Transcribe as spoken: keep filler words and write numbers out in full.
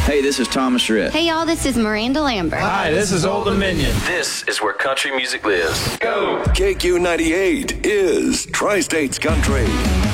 Hey, this is Thomas Rhett. Hey, y'all, this is Miranda Lambert. Hi, this is Old Dominion. This is where country music lives. Go! K Q ninety-eight is Tri-States Country.